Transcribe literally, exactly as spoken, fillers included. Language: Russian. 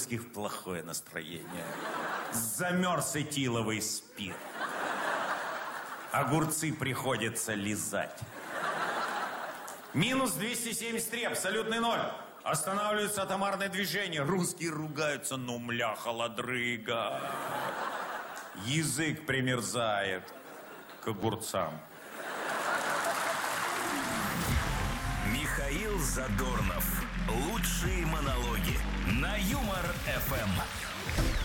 русских плохое настроение. Замерз этиловый спирт. Огурцы приходится лизать. Минус двести семьдесят три, абсолютный ноль. Останавливается атомарное движение. Русские ругаются, ну, мля, холодрыга. Язык примерзает к огурцам. Михаил Задорнов. Лучшие монологи на Юмор ФМ.